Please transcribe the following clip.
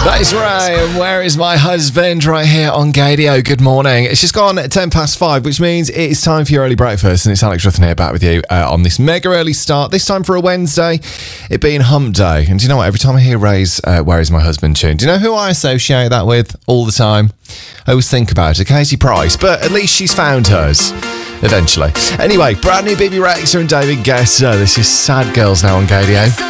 That is Ray, and Where Is My Husband, right here on Gadio. Good morning. It's just gone at 5:10, which means it's time for your early breakfast, and it's Alex Ruffin here back with you on this mega early start, this time for a Wednesday, it being hump day. And do you know what? Every time I hear Ray's Where Is My Husband tune, do you know who I associate that with all the time? I always think about it, Katie Price, but at least she's found hers. Eventually. Anyway, brand new BB Rexha and David Guetta. This is Sad Girls now on Gadio.